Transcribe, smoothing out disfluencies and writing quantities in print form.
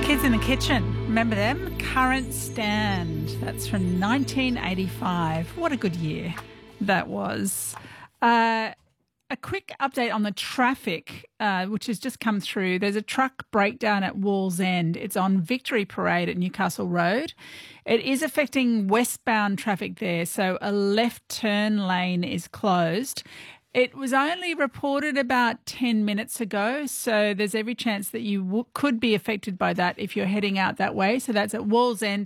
Kids in the Kitchen. Remember them? Current Stand. That's from 1985. What a good year that was. A quick update on the traffic, which has just come through. There's a truck breakdown at Wallsend. It's on Victory Parade at Newcastle Road. It is affecting westbound traffic there, so a left turn lane is closed. It was only reported about 10 minutes ago, so there's every chance that you could be affected by that if you're heading out that way. So that's at Wallsend